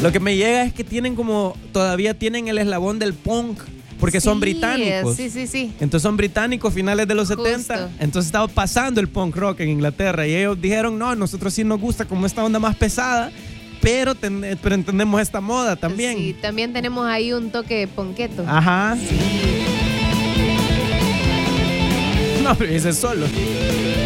Lo que me llega es que todavía tienen el eslabón del punk, porque son británicos. Sí. Entonces son británicos finales de los 70. Entonces estaba pasando el punk rock en Inglaterra y ellos dijeron, no, nosotros sí nos gusta como esta onda más pesada, pero entendemos esta moda también. Sí, también tenemos ahí un toque de ponqueto. Ajá. Sí. No, pero ese es solo.